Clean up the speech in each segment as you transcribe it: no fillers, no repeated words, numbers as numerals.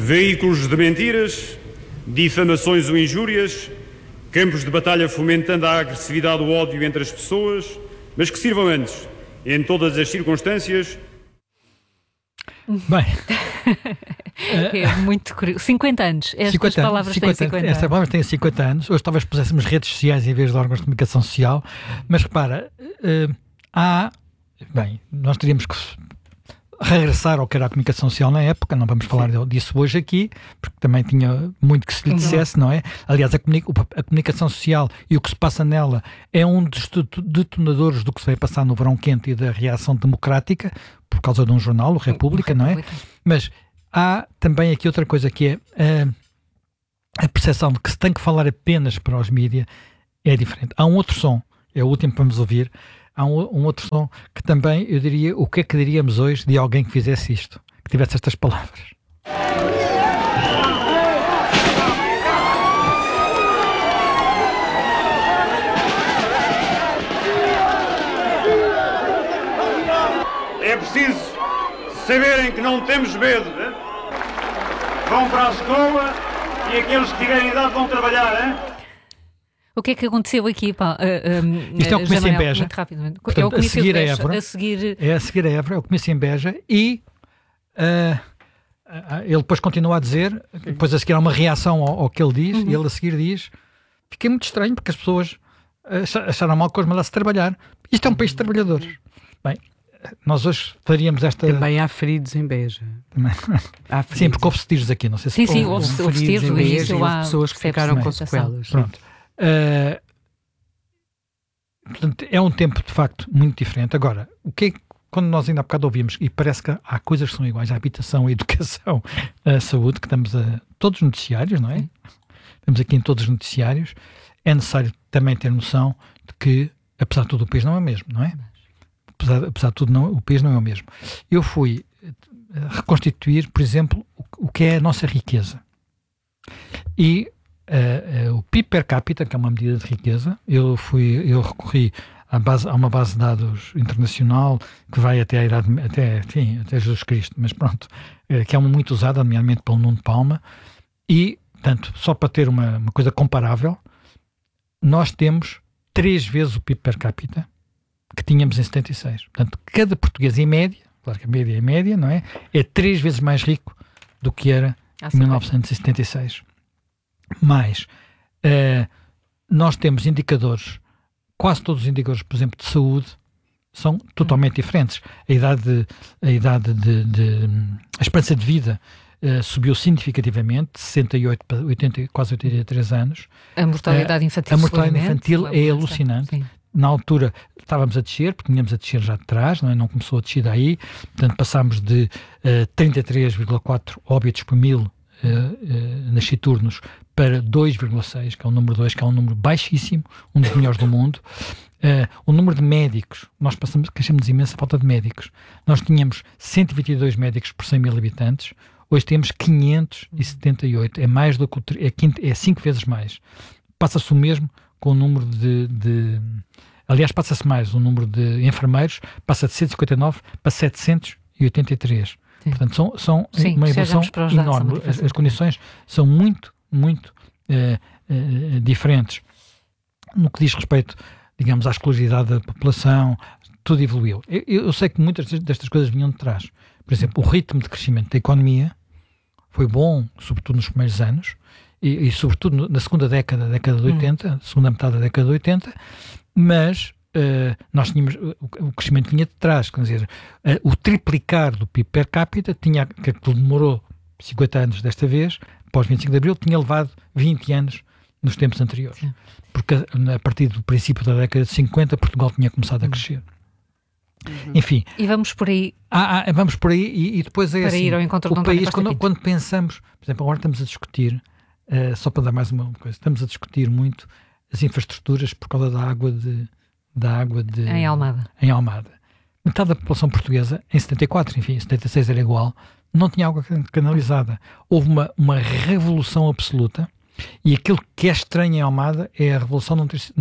veículos de mentiras, difamações ou injúrias, campos de batalha fomentando a agressividade ou ódio entre as pessoas, mas que sirvam antes, em todas as circunstâncias. Bem, é muito curioso. 50 anos. Estas palavras têm 50 anos. Estas palavras têm 50 anos. Hoje talvez puséssemos redes sociais em vez de órgãos de comunicação social. Mas repara, nós teríamos que regressar ao que era a comunicação social na época. Não vamos falar disso hoje aqui, porque também tinha muito que se lhe dissesse, não é? Aliás, a comunicação social e o que se passa nela é um dos detonadores do que se vai passar no verão quente e da reação democrática, por causa de um jornal, o República, não é? Mas há também aqui outra coisa que é a percepção de que se tem que falar apenas para os mídias é diferente. Há um outro som, é o último que vamos ouvir. Há um outro som que também, eu diria, o que é que diríamos hoje de alguém que fizesse isto, que tivesse estas palavras? É preciso saberem que não temos medo. Hein? Vão para a escola e aqueles que tiverem idade vão trabalhar. Hein? O que é que aconteceu aqui, Paulo? Isto é o começo em Beja. Muito rapidamente. Portanto, é o começo a seguir de Beja, a Évora. É a seguir a Évora, é o começo em Beja. E ele depois continua a dizer, depois a seguir há uma reação ao que ele diz, e ele a seguir diz: fiquei muito estranho porque as pessoas acharam mal que os mandasse trabalhar. Isto é um país de trabalhadores. Bem, nós hoje faríamos esta... Também há feridos em Beja. Há feridos. Sim, porque houve-se tiros aqui, não sei se... Sim, houve-se tiros em Beja, houve pessoas que ficaram com sequelas. Pronto. Portanto, é um tempo de facto muito diferente. Agora, quando nós ainda há bocado ouvimos, e parece que há coisas que são iguais, a habitação, a educação, a saúde, que estamos a todos os noticiários, não é? Estamos aqui em todos os noticiários. É necessário também ter noção de que, apesar de tudo, o país não é o mesmo, não é? Apesar de tudo, o país não é o mesmo. Eu fui reconstituir, por exemplo, o que é a nossa riqueza. E o PIB per capita, que é uma medida de riqueza, eu recorri a uma base de dados internacional que vai até até Jesus Cristo, mas pronto, que é uma muito usada, nomeadamente pelo Nuno Palma, e, portanto, só para ter uma coisa comparável, nós temos 3 vezes o PIB per capita que tínhamos em 76. Portanto, cada português em média, claro que a média é média, não é? É 3 vezes mais rico do que era em 1976. Mas nós temos indicadores, quase todos os indicadores, por exemplo, de saúde, são totalmente diferentes. A esperança de vida subiu significativamente, de 68 para 80, quase 83 anos. A mortalidade infantil, é alucinante. Sim. Na altura estávamos a descer, porque tínhamos a descer já de trás, não começou a descer daí, portanto passámos de 33,4 óbitos por mil nasciturnos para 2,6, que é o número 2, que é um número baixíssimo, um dos melhores do mundo. O número de médicos, nós queixamos imensa falta de médicos. Nós tínhamos 122 médicos por 100 mil habitantes, hoje temos 578, é mais do que é 5 vezes mais. Passa-se o mesmo com o número aliás, passa-se mais o número de enfermeiros, passa de 159 para 783. Sim. Portanto, são uma evolução enorme. As condições são muito, muito diferentes. No que diz respeito, digamos, à escolaridade da população, tudo evoluiu. Eu sei que muitas destas coisas vinham de trás. Por exemplo, o ritmo de crescimento da economia foi bom, sobretudo nos primeiros anos, e sobretudo na segunda década de 80, segunda metade da década de 80, mas nós tínhamos, o crescimento vinha de trás, quer dizer, o triplicar do PIB per capita que demorou 50 anos desta vez, pós 25 de Abril, tinha levado 20 anos nos tempos anteriores. Sim. Porque a partir do princípio da década de 50, Portugal tinha começado a crescer. Enfim. E vamos por aí. Vamos por aí e depois é para assim, ir ao encontro o país, quando pensamos, por exemplo, agora estamos a discutir, só para dar mais uma coisa, estamos a discutir muito as infraestruturas por causa da água em Almada. Metade da população portuguesa, em 74, enfim, em 76 era igual, não tinha água canalizada. Houve uma revolução absoluta, e aquilo que é estranho em Almada é a revolução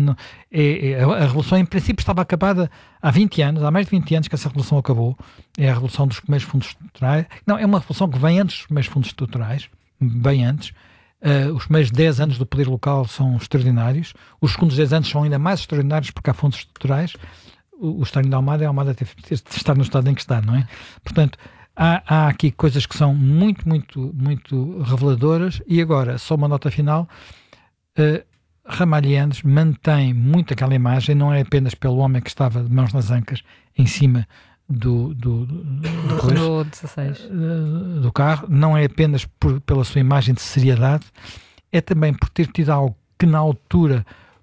a revolução em princípio estava acabada há 20 anos, há mais de 20 anos que essa revolução acabou, é a revolução dos primeiros fundos estruturais, não, é uma revolução que vem antes dos primeiros fundos estruturais, bem antes. Os primeiros 10 anos do poder local são extraordinários. Os segundos 10 anos são ainda mais extraordinários porque há fundos estruturais. O Estado de Almada teve de estar no estado em que está, não é? Portanto, há aqui coisas que são muito, muito, muito reveladoras. E agora, só uma nota final, Ramalhianes mantém muito aquela imagem, não é apenas pelo homem que estava de mãos nas ancas em cima do Renault 16. Do carro, não é apenas pela sua imagem de seriedade, é também por ter tido algo que na altura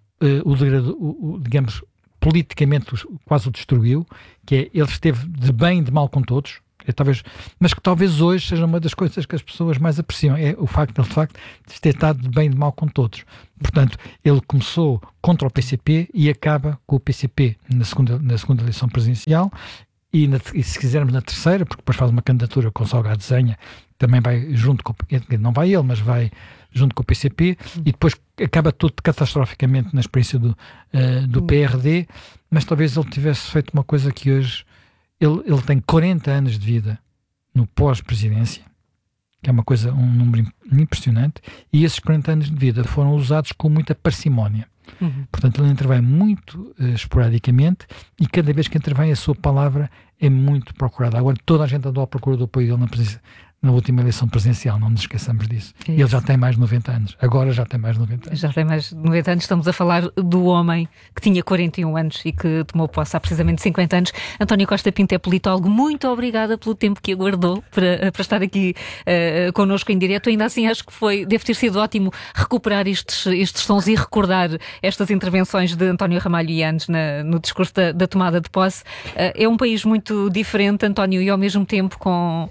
digamos, politicamente quase o destruiu, que é, ele esteve de bem e de mal com todos, mas que talvez hoje seja uma das coisas que as pessoas mais apreciam, é o facto de ter estado de bem e de mal com todos. Portanto, ele começou contra o PCP e acaba com o PCP na segunda eleição presidencial, e se quisermos na terceira, porque depois faz uma candidatura com Salgado Zenha, também vai junto com, não vai ele, mas vai junto com o PCP, e depois acaba tudo catastroficamente na experiência do PRD, mas talvez ele tivesse feito uma coisa que hoje, ele tem 40 anos de vida no pós-presidência, que é uma coisa, um número impressionante, e esses 40 anos de vida foram usados com muita parcimónia. Portanto, ele intervém muito esporadicamente, e cada vez que intervém a sua palavra é muito procurada. Agora toda a gente andou à procura do apoio dele na última eleição presidencial, não nos esqueçamos disso. E ele já tem mais de 90 anos. Agora já tem mais de 90 anos. Já tem mais de 90 anos. Estamos a falar do homem que tinha 41 anos e que tomou posse há precisamente 50 anos. António Costa Pinto é politólogo. Muito obrigada pelo tempo que aguardou para estar aqui connosco em direto. Ainda assim, acho que deve ter sido ótimo recuperar estes sons e recordar estas intervenções de António Ramalhianes no discurso da tomada de posse. É um país muito diferente, António, e ao mesmo tempo com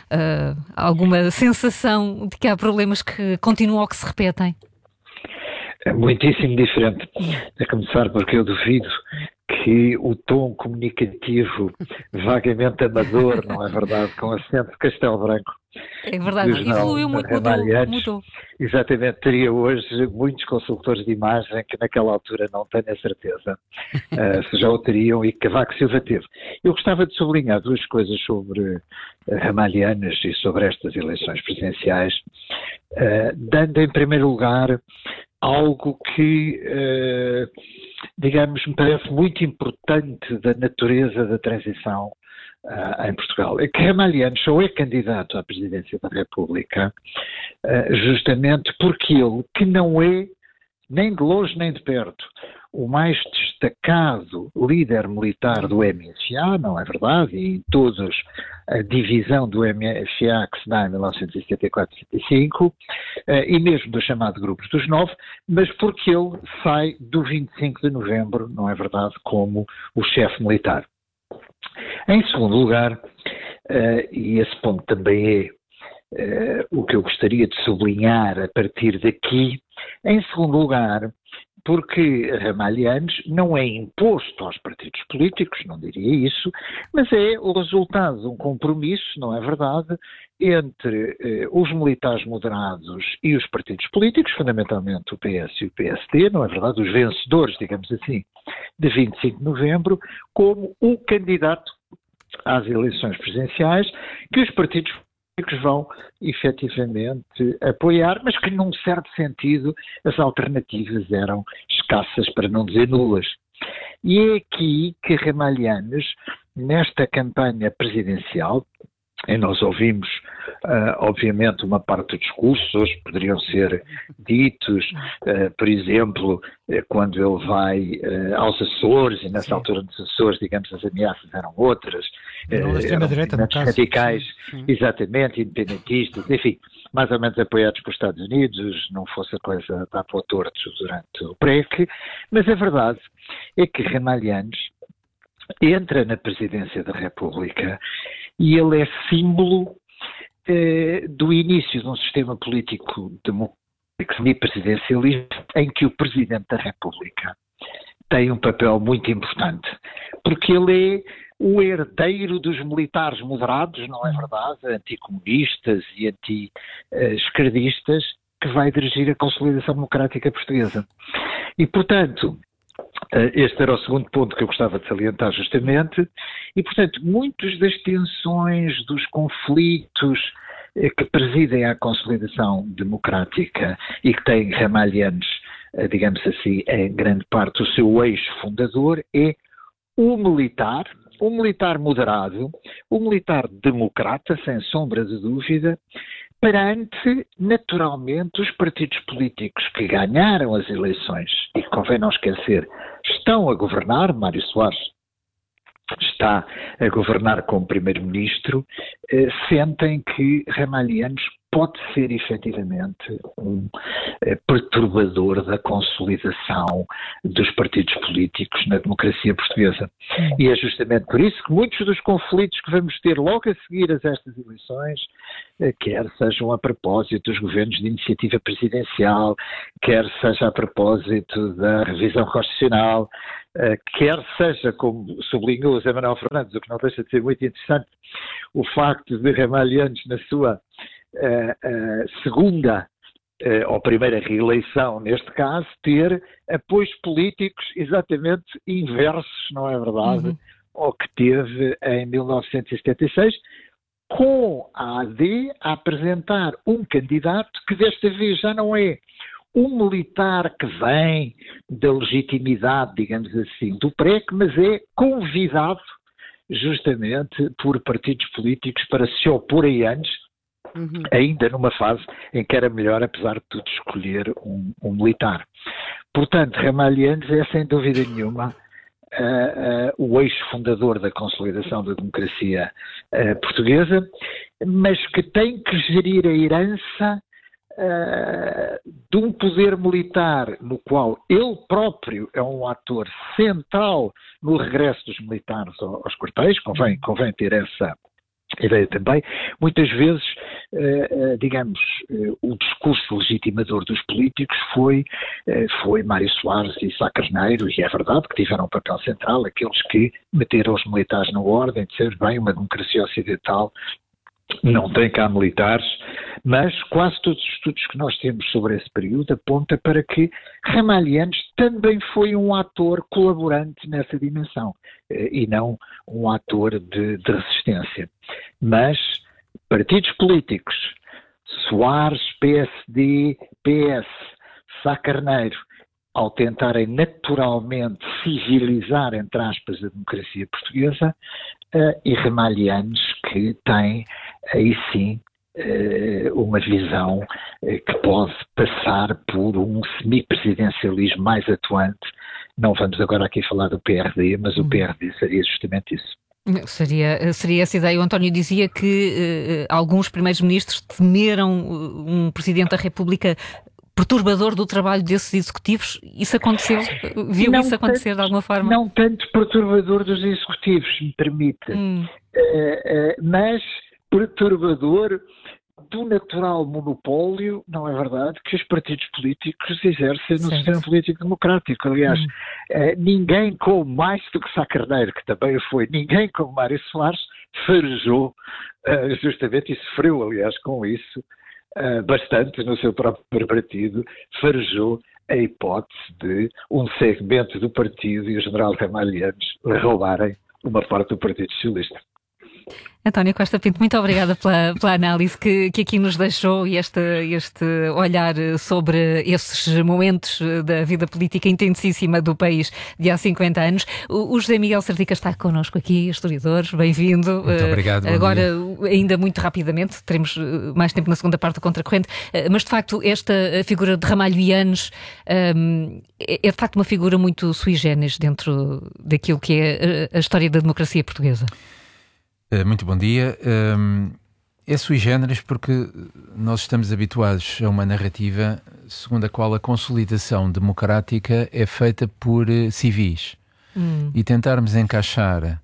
alguma sensação de que há problemas que continuam ou que se repetem? É muitíssimo diferente. A começar porque eu duvido que o tom comunicativo vagamente amador, não é verdade, com acento de Castelo Branco, é verdade, evoluiu muito, mudou. Exatamente, teria hoje muitos consultores de imagem que naquela altura não tenho a certeza se já o teriam, e Cavaco Silva teve. Eu gostava de sublinhar duas coisas sobre Ramalhianes e sobre estas eleições presidenciais, dando em primeiro lugar algo que, digamos, me parece muito importante da natureza da transição em Portugal. É que Ramalhianes só é candidato à presidência da República justamente porque ele, que não é nem de longe nem de perto o mais destacado líder militar do MFA, não é verdade? E em todos a divisão do MFA que se dá em 1974-75, e mesmo do chamado Grupo dos Nove, mas porque ele sai do 25 de novembro, não é verdade, como o chefe militar. Em segundo lugar, e esse ponto também é o que eu gostaria de sublinhar a partir daqui, em segundo lugar, porque Ramalhianes não é imposto aos partidos políticos, não diria isso, mas é o resultado de um compromisso, não é verdade, entre os militares moderados e os partidos políticos, fundamentalmente o PS e o PSD, não é verdade, os vencedores, digamos assim, de 25 de novembro, como o candidato às eleições presidenciais que os partidos políticos vão efetivamente apoiar, mas que num certo sentido as alternativas eram escassas, para não dizer nulas. E é aqui que Ramalhianes, nesta campanha presidencial, e nós ouvimos, obviamente, uma parte dos discursos poderiam ser ditos, por exemplo, quando ele vai aos Açores, e nessa altura dos Açores, digamos, as ameaças eram outras, eram radicais, exatamente, independentistas, enfim, mais ou menos apoiados pelos Estados Unidos, não fosse a coisa dar para o torto durante o PREC, mas a verdade é que Ramalhianes entra na presidência da República e ele é símbolo do início de um sistema político democrático e presidencialista em que o Presidente da República tem um papel muito importante, porque ele é o herdeiro dos militares moderados, não é verdade, anticomunistas e anti-esquerdistas, que vai dirigir a consolidação democrática portuguesa. E, portanto, este era o segundo ponto que eu gostava de salientar justamente, e portanto muitas das tensões, dos conflitos que presidem à consolidação democrática e que têm Ramalhianes, digamos assim, em grande parte o seu eixo fundador, é o militar moderado, o militar democrata, sem sombra de dúvida, perante, naturalmente, os partidos políticos que ganharam as eleições e, convém não esquecer, estão a governar. Mário Soares está a governar como primeiro-ministro, sentem que Ramalhianes pode ser efetivamente um perturbador da consolidação dos partidos políticos na democracia portuguesa. E é justamente por isso que muitos dos conflitos que vamos ter logo a seguir a estas eleições, quer sejam a propósito dos governos de iniciativa presidencial, quer seja a propósito da revisão constitucional, quer seja, como sublinhou José Manuel Fernandes, o que não deixa de ser muito interessante, o facto de Ramalhianes, na sua segunda ou primeira reeleição, neste caso, ter apoios políticos exatamente inversos, não é verdade, ao que teve em 1976, com a AD a apresentar um candidato que desta vez já não é um militar que vem da legitimidade, digamos assim, do PREC, mas é convidado justamente por partidos políticos para se oporem antes, ainda numa fase em que era melhor, apesar de tudo, escolher um militar. Portanto, Ramalhianes é, sem dúvida nenhuma, o eixo fundador da consolidação da democracia portuguesa, mas que tem que gerir a herança de um poder militar no qual ele próprio é um ator central no regresso dos militares aos quartéis. Convém ter essa ideia também. Muitas vezes, digamos, o discurso legitimador dos políticos foi Mário Soares e Sá Carneiro, e é verdade que tiveram um papel central, aqueles que meteram os militares na ordem, disseram, bem, uma democracia ocidental não tem cá militares, mas quase todos os estudos que nós temos sobre esse período apontam para que Ramalhianes também foi um ator colaborante nessa dimensão, e não um ator de resistência. Mas partidos políticos, Soares, PSD, PS, Sá Carneiro, ao tentarem naturalmente civilizar, entre aspas, a democracia portuguesa, e Ramalhianes, que tem aí sim uma visão que pode passar por um semipresidencialismo mais atuante. Não vamos agora aqui falar do PRD, mas o PRD seria justamente isso. Seria essa ideia. O António dizia que alguns primeiros ministros temeram um Presidente da República perturbador do trabalho desses executivos. Isso aconteceu? Viu isso acontecer de alguma forma? Não tanto perturbador dos executivos, se me permite, mas perturbador do natural monopólio, não é verdade, que os partidos políticos exercem no sistema político democrático. Aliás, ninguém como mais do que Sá Carneiro, que também foi, ninguém como Mário Soares, farejou justamente, e sofreu, aliás, com isso, bastante no seu próprio partido, farejou a hipótese de um segmento do partido e o general Ramalhianes roubarem uma parte do Partido Socialista. António Costa Pinto, muito obrigada pela análise que aqui nos deixou e este olhar sobre esses momentos da vida política intensíssima do país de há 50 anos. O José Miguel Sardica está connosco aqui, historiador, bem-vindo. Muito obrigado. Agora, ainda muito rapidamente, teremos mais tempo na segunda parte do Contracorrente, mas de facto esta figura de Ramalhianes é de facto uma figura muito sui generis dentro daquilo que é a história da democracia portuguesa. Muito bom dia. É sui generis porque nós estamos habituados a uma narrativa segundo a qual a consolidação democrática é feita por civis. E tentarmos encaixar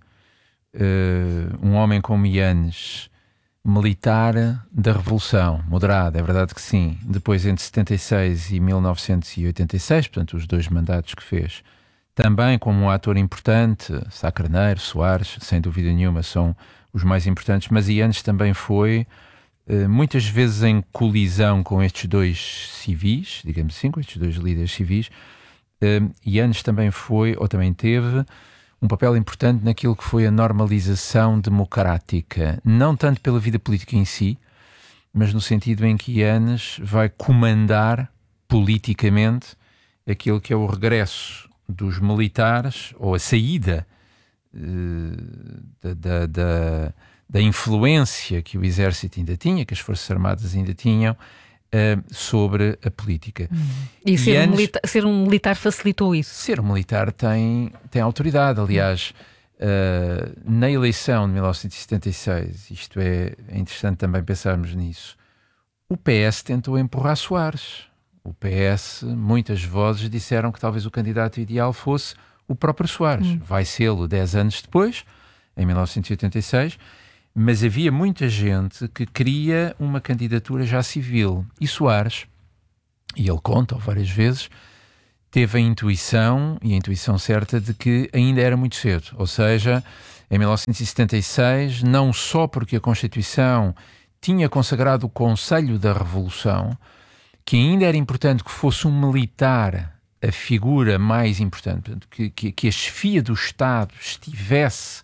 um homem como Yanes, militar da Revolução, moderado, é verdade que sim, depois entre 76 e 1986, portanto os 2 mandatos que fez, também como um ator importante, Sá Carneiro, Soares, sem dúvida nenhuma, são os mais importantes, mas Yanes também foi, muitas vezes em colisão com estes 2 civis, digamos assim, com estes 2 líderes civis. Yanes também foi, ou também teve, um papel importante naquilo que foi a normalização democrática, não tanto pela vida política em si, mas no sentido em que Yanes vai comandar politicamente aquilo que é o regresso dos militares, ou a saída da influência que o exército ainda tinha, que as Forças Armadas ainda tinham, sobre a política. E ser um militar facilitou isso? Ser um militar tem autoridade. Aliás, na eleição de 1976, isto é interessante também pensarmos nisso, o PS tentou empurrar Soares. O PS, muitas vozes disseram que talvez o candidato ideal fosse o próprio Soares. Vai sê-lo 10 anos depois, em 1986, mas havia muita gente que queria uma candidatura já civil. E Soares, e ele conta várias vezes, teve a intuição, e a intuição certa, de que ainda era muito cedo. Ou seja, em 1976, não só porque a Constituição tinha consagrado o Conselho da Revolução, que ainda era importante que fosse um militar a figura mais importante, portanto, que a chefia do Estado estivesse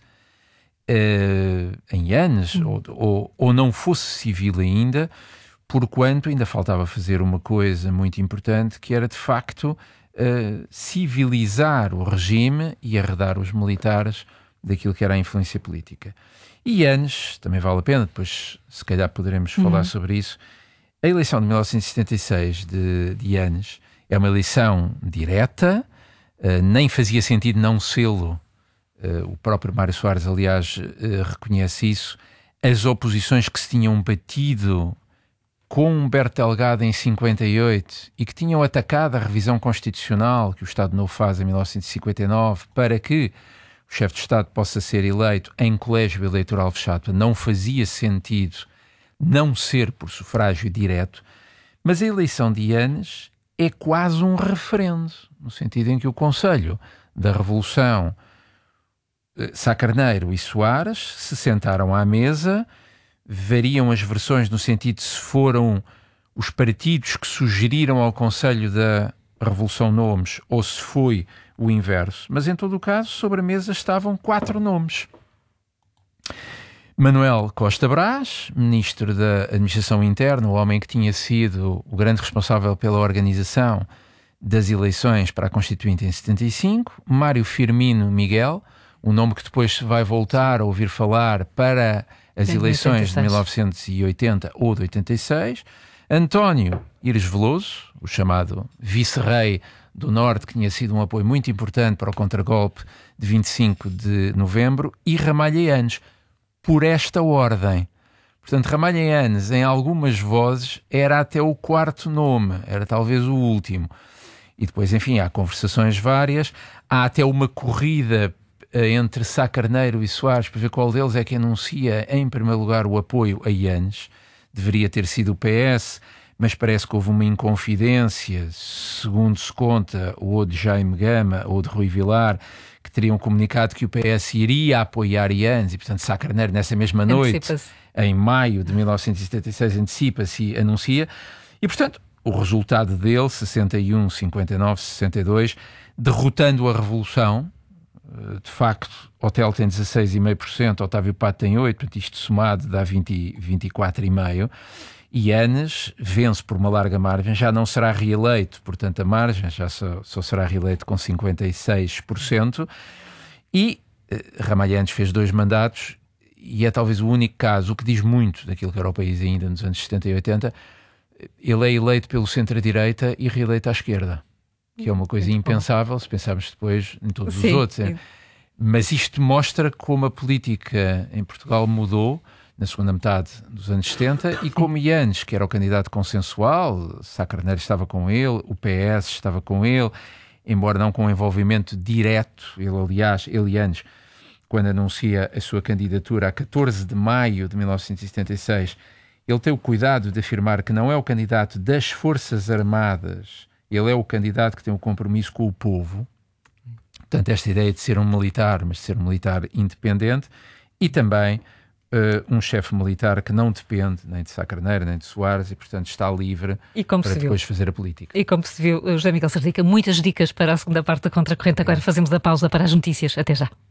em Yanes, ou não fosse civil ainda, porquanto ainda faltava fazer uma coisa muito importante, que era de facto civilizar o regime e arredar os militares daquilo que era a influência política. E Yanes, também vale a pena, depois se calhar poderemos falar sobre isso. A eleição de 1976 de Yanes é uma eleição direta, nem fazia sentido não sê-lo. O próprio Mário Soares, aliás, reconhece isso. As oposições que se tinham batido com Humberto Delgado em 58 e que tinham atacado a revisão constitucional que o Estado Novo faz em 1959 para que o chefe de Estado possa ser eleito em colégio eleitoral fechado, não fazia sentido não ser por sufrágio direto, mas a eleição de Yanes é quase um referendo, no sentido em que o Conselho da Revolução, Sá Carneiro e Soares se sentaram à mesa, variam as versões no sentido de se foram os partidos que sugeriram ao Conselho da Revolução nomes ou se foi o inverso, mas em todo o caso sobre a mesa estavam 4 nomes. Manuel Costa Brás, ministro da Administração Interna, o homem que tinha sido o grande responsável pela organização das eleições para a Constituinte em 75, Mário Firmino Miguel, um nome que depois se vai voltar a ouvir falar para as eleições de 1980 ou de 86, António Ires Veloso, o chamado vice-rei do Norte, que tinha sido um apoio muito importante para o contragolpe de 25 de novembro, e Ramalho Yanes, por esta ordem. Portanto, Ramalho Yanes, em algumas vozes, era até o 4º nome, era talvez o último. E depois, enfim, há conversações várias, há até uma corrida entre Sá Carneiro e Soares para ver qual deles é que anuncia em primeiro lugar o apoio a Yanes. Deveria ter sido o PS, mas parece que houve uma inconfidência, segundo se conta, ou de Jaime Gama ou de Rui Vilar, que teriam comunicado que o PS iria apoiar Yanes, e portanto Sá Carneiro nessa mesma noite, em maio de 1976, antecipa-se e anuncia, e portanto o resultado dele, 61, 59, 62, derrotando a Revolução. De facto, Hotel tem 16,5%, Otávio Pato tem 8%, portanto isto somado dá 24,5%, e Yanes vence por uma larga margem, já não será reeleito, portanto a margem já só será reeleito com 56%, e Ramalho Yanes fez 2 mandatos, e é talvez o único caso, o que diz muito daquilo que era o país ainda nos anos 70 e 80, ele é eleito pelo centro-direita e reeleito à esquerda, que é uma coisa impensável se pensarmos depois em todos os outros. Sim. Mas isto mostra como a política em Portugal mudou na segunda metade dos anos 70 e como Yanes, que era o candidato consensual, Sá Carneiro estava com ele, o PS estava com ele, embora não com envolvimento direto. Ele, aliás, Yanes, quando anuncia a sua candidatura a 14 de maio de 1976, ele tem o cuidado de afirmar que não é o candidato das Forças Armadas, ele é o candidato que tem um compromisso com o povo. Portanto, esta ideia de ser um militar, mas de ser um militar independente, e também um chefe militar que não depende nem de Sá Carneiro, nem de Soares, e portanto está livre para depois fazer a política. E como se viu, José Miguel Sardica, muitas dicas para a segunda parte da Contracorrente. Agora fazemos a pausa para as notícias. Até já.